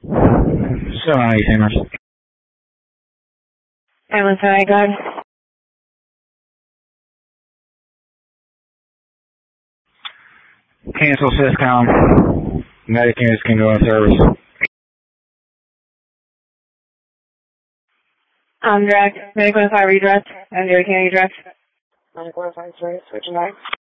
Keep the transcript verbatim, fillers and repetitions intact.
Still on eighteen minutes. Ambulance, I got Cancel Syscom. Medic units can go in service. I'm direct. Medic one five redirect. I'm direct, can you direct? Medic one five three, switching back.